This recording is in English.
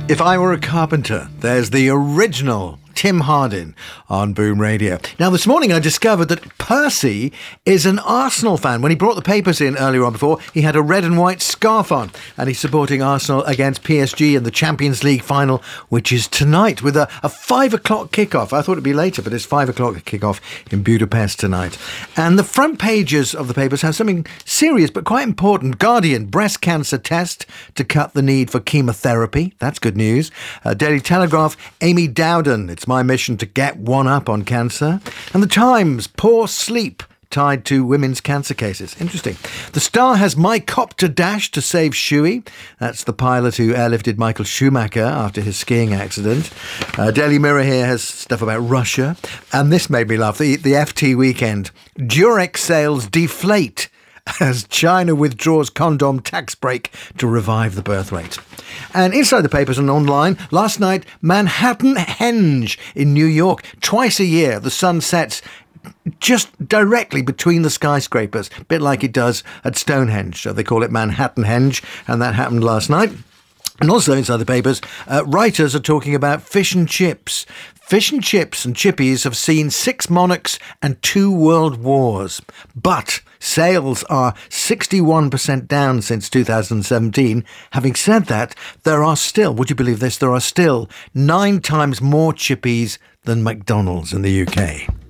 If I Were a Carpenter, there's the original Tim Hardin on Boom Radio. Now, this morning I discovered that Percy is an Arsenal fan. When he brought the papers in earlier on before, he had a red and white scarf on, and he's supporting Arsenal against PSG in the Champions League final, which is tonight with a 5 o'clock kickoff. I thought it'd be later, but it's 5 o'clock kickoff in Budapest tonight. And the front pages of the papers have something serious but quite important. Guardian, breast cancer test to cut the need for chemotherapy. That's good news. Daily Telegraph, Amy Dowden. It's my mission to get one up on cancer. And the Times, poor sleep tied to women's cancer cases. Interesting. The Star has My Copter Dash to save Shuey. That's the pilot who airlifted Michael Schumacher after his skiing accident. Daily Mirror here has stuff about Russia. And this made me laugh. The FT weekend. Durex sales deflate as China withdraws condom tax break to revive the birth rate. And inside the papers and online, last night, Manhattanhenge in New York. Twice a year, the sun sets just directly between the skyscrapers, a bit like it does at Stonehenge. So they call it Manhattanhenge, and that happened last night. And also inside the papers, writers are talking about fish and chips. Fish and chips and chippies have seen 6 monarchs and 2 world wars. But sales are 61% down since 2017. Having said that, there are still, would you believe this, there are still 9 times more chippies than McDonald's in the UK.